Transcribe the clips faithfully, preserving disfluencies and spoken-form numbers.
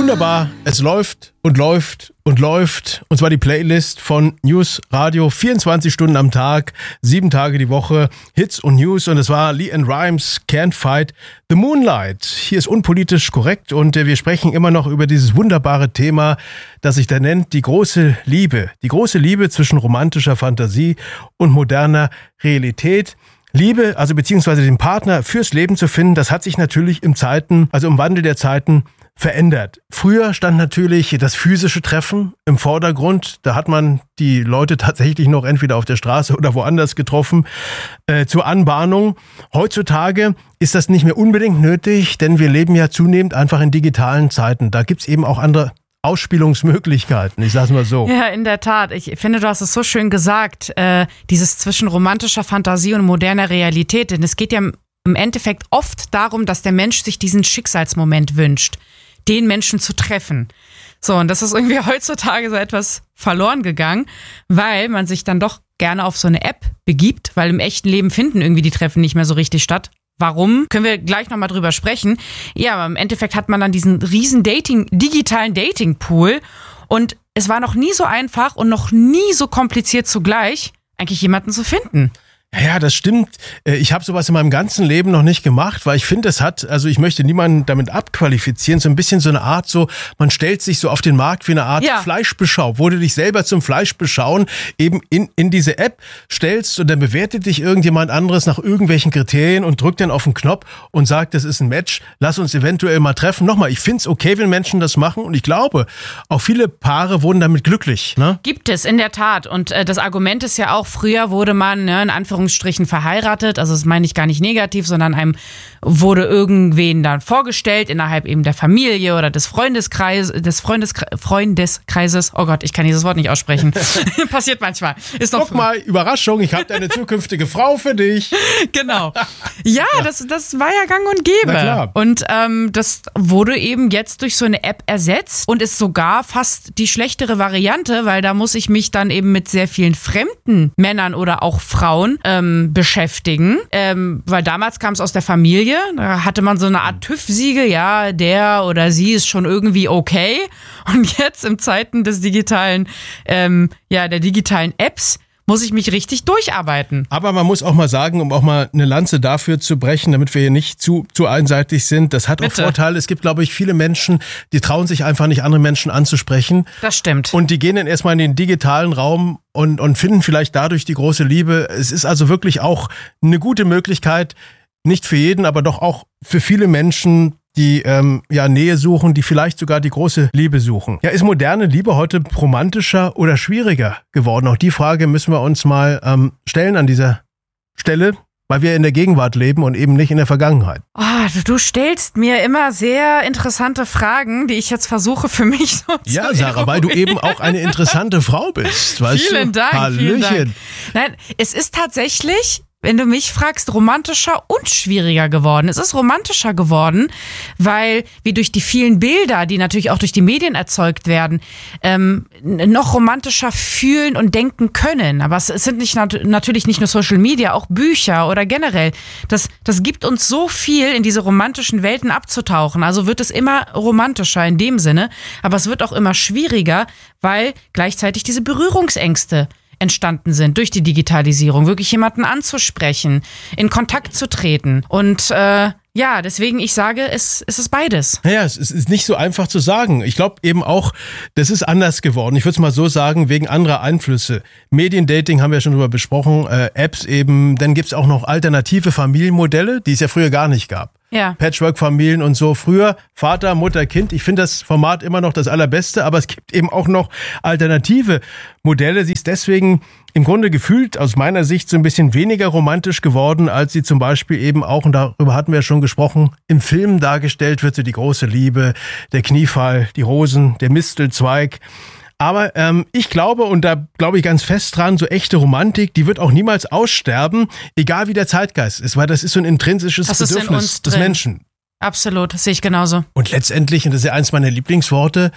Wunderbar, es läuft und läuft und läuft. Und zwar die Playlist von News Radio, vierundzwanzig Stunden am Tag, sieben Tage die Woche, Hits und News. Und es war LeAnn Rimes, Can't Fight the Moonlight. Hier ist unpolitisch korrekt und wir sprechen immer noch über dieses wunderbare Thema, das sich da nennt, die große Liebe. Die große Liebe zwischen romantischer Fantasie und moderner Realität. Liebe, also beziehungsweise den Partner fürs Leben zu finden, das hat sich natürlich im Zeiten, also im Wandel der Zeiten verändert. Früher stand natürlich das physische Treffen im Vordergrund. Da hat man die Leute tatsächlich noch entweder auf der Straße oder woanders getroffen, äh, zur Anbahnung. Heutzutage ist das nicht mehr unbedingt nötig, denn wir leben ja zunehmend einfach in digitalen Zeiten. Da gibt's eben auch andere Ausspielungsmöglichkeiten, ich sag's mal so. Ja, in der Tat. Ich finde, du hast es so schön gesagt, äh, dieses zwischen romantischer Fantasie und moderner Realität. Denn es geht ja im Endeffekt oft darum, dass der Mensch sich diesen Schicksalsmoment wünscht, den Menschen zu treffen. So, und das ist irgendwie heutzutage so etwas verloren gegangen, weil man sich dann doch gerne auf so eine App begibt, weil im echten Leben finden irgendwie die Treffen nicht mehr so richtig statt. Warum? Können wir gleich nochmal drüber sprechen. Ja, aber im Endeffekt hat man dann diesen riesen Dating, digitalen Dating-Pool und es war noch nie so einfach und noch nie so kompliziert zugleich, eigentlich jemanden zu finden. Ja, das stimmt. Ich habe sowas in meinem ganzen Leben noch nicht gemacht, weil ich finde, es hat, also ich möchte niemanden damit abqualifizieren, so ein bisschen so eine Art so, man stellt sich so auf den Markt wie eine Art ja. Fleischbeschau, wo du dich selber zum Fleischbeschauen eben in, in diese App stellst und dann bewertet dich irgendjemand anderes nach irgendwelchen Kriterien und drückt dann auf den Knopf und sagt, das ist ein Match, lass uns eventuell mal treffen. Nochmal, ich finde es okay, wenn Menschen das machen und ich glaube, auch viele Paare wurden damit glücklich. Ne? Gibt es, in der Tat. Und äh, das Argument ist ja auch, früher wurde man, ne, in Anführungszeichen, Strichen verheiratet, also das meine ich gar nicht negativ, sondern einem wurde irgendwen dann vorgestellt innerhalb eben der Familie oder des Freundeskreises, des Freundeskre- Freundeskreises. Oh Gott, ich kann dieses Wort nicht aussprechen. Passiert manchmal. Ist noch Guck mal, Überraschung, ich habe deine zukünftige Frau für dich. Genau. Ja, ja. Das, das war ja gang und gäbe. Na klar. Und ähm, das wurde eben jetzt durch so eine App ersetzt und ist sogar fast die schlechtere Variante, weil da muss ich mich dann eben mit sehr vielen fremden Männern oder auch Frauen ähm, beschäftigen. Ähm, weil damals kam es aus der Familie, da hatte man so eine Art TÜV-Siegel, ja, der oder sie ist schon irgendwie okay. Und jetzt in Zeiten des digitalen, ähm, ja, der digitalen Apps, muss ich mich richtig durcharbeiten. Aber man muss auch mal sagen, um auch mal eine Lanze dafür zu brechen, damit wir hier nicht zu, zu einseitig sind, das hat auch Bitte. Vorteile. Es gibt, glaube ich, viele Menschen, die trauen sich einfach nicht, andere Menschen anzusprechen. Das stimmt. Und die gehen dann erstmal in den digitalen Raum und, und finden vielleicht dadurch die große Liebe. Es ist also wirklich auch eine gute Möglichkeit, nicht für jeden, aber doch auch für viele Menschen, die ähm, ja Nähe suchen, die vielleicht sogar die große Liebe suchen. Ja, ist moderne Liebe heute romantischer oder schwieriger geworden? Auch die Frage müssen wir uns mal ähm, stellen an dieser Stelle, weil wir in der Gegenwart leben und eben nicht in der Vergangenheit. Oh, du stellst mir immer sehr interessante Fragen, die ich jetzt versuche für mich so zu Ja, Sarah, weil du eben auch eine interessante Frau bist. Weißt vielen du? Dank, Hallöchen. vielen Dank. Nein, es ist tatsächlich, wenn du mich fragst, romantischer und schwieriger geworden. Es ist romantischer geworden, weil wir durch die vielen Bilder, die natürlich auch durch die Medien erzeugt werden, ähm, noch romantischer fühlen und denken können. Aber es sind nicht nat- natürlich nicht nur Social Media, auch Bücher oder generell. Das, das gibt uns so viel, in diese romantischen Welten abzutauchen. Also wird es immer romantischer in dem Sinne, aber es wird auch immer schwieriger, weil gleichzeitig diese Berührungsängste entstanden sind durch die Digitalisierung, wirklich jemanden anzusprechen, in Kontakt zu treten. Und äh, ja, deswegen, ich sage, es, es ist beides. Naja, es ist nicht so einfach zu sagen. Ich glaube eben auch, das ist anders geworden. Ich würde es mal so sagen, wegen anderer Einflüsse. Mediendating haben wir schon drüber besprochen, äh, Apps eben. Dann gibt es auch noch alternative Familienmodelle, die es ja früher gar nicht gab. Ja. Patchwork-Familien und so. Früher Vater, Mutter, Kind. Ich finde das Format immer noch das allerbeste, aber es gibt eben auch noch alternative Modelle. Sie ist deswegen im Grunde gefühlt aus meiner Sicht so ein bisschen weniger romantisch geworden, als sie zum Beispiel eben auch, und darüber hatten wir ja schon gesprochen, im Film dargestellt wird, so die große Liebe, der Kniefall, die Rosen, der Mistelzweig. Aber ähm, ich glaube, und da glaube ich ganz fest dran, so echte Romantik, die wird auch niemals aussterben, egal wie der Zeitgeist ist, weil das ist so ein intrinsisches Das ist in Bedürfnis uns des drin. Menschen. Absolut, das sehe ich genauso. Und letztendlich, und das ist ja eins meiner Lieblingsworte,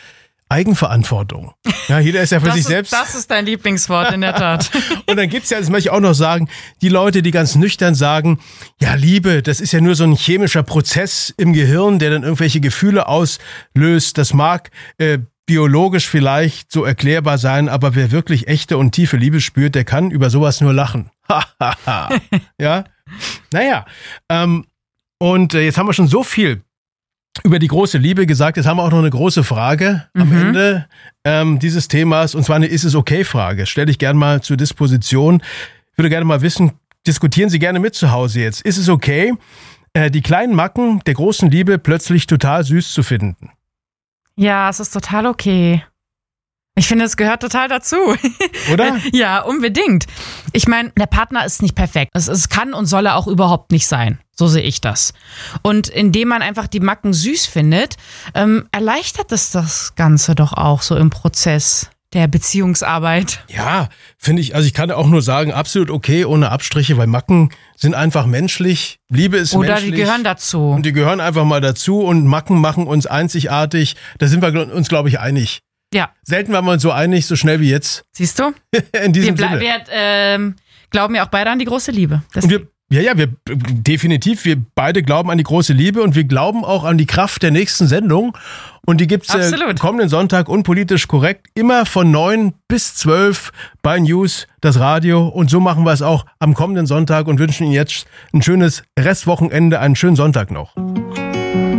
Eigenverantwortung. Ja, jeder ist ja für das sich ist, selbst. Das ist dein Lieblingswort, in der Tat. Und dann gibt's ja, das möchte ich auch noch sagen, die Leute, die ganz nüchtern sagen, ja, Liebe, das ist ja nur so ein chemischer Prozess im Gehirn, der dann irgendwelche Gefühle auslöst. Das mag äh, biologisch vielleicht so erklärbar sein, aber wer wirklich echte und tiefe Liebe spürt, der kann über sowas nur lachen. Ja, naja. Ähm, und äh, jetzt haben wir schon so viel über die große Liebe gesagt. Jetzt haben wir auch noch eine große Frage am Mhm. Ende ähm, dieses Themas. Und zwar eine Ist-es-okay-Frage. Stelle ich gerne mal zur Disposition. Ich würde gerne mal wissen, diskutieren Sie gerne mit zu Hause jetzt. Ist es okay, äh, die kleinen Macken der großen Liebe plötzlich total süß zu finden? Ja, es ist total okay. Ich finde, es gehört total dazu. Oder? Ja, unbedingt. Ich meine, der Partner ist nicht perfekt. Es, es kann und soll er auch überhaupt nicht sein. So sehe ich das. Und indem man einfach die Macken süß findet, ähm, erleichtert es das Ganze doch auch so im Prozess der Beziehungsarbeit. Ja, finde ich, also ich kann auch nur sagen, absolut okay, ohne Abstriche, weil Macken sind einfach menschlich. Liebe ist Oder menschlich. die gehören dazu. Und die gehören einfach mal dazu und Macken machen uns einzigartig. Da sind wir uns, glaube ich, einig. Ja. Selten waren wir uns so einig, so schnell wie jetzt. Siehst du? In diesem wir, Sinne. wir ähm, glauben ja auch beide an die große Liebe. Und wir, ja, ja, wir definitiv, wir beide glauben an die große Liebe und wir glauben auch an die Kraft der nächsten Sendung. Und die gibt's äh, kommenden Sonntag unpolitisch korrekt immer von neun bis zwölf bei News, das Radio. Und so machen wir es auch am kommenden Sonntag und wünschen Ihnen jetzt ein schönes Restwochenende, einen schönen Sonntag noch.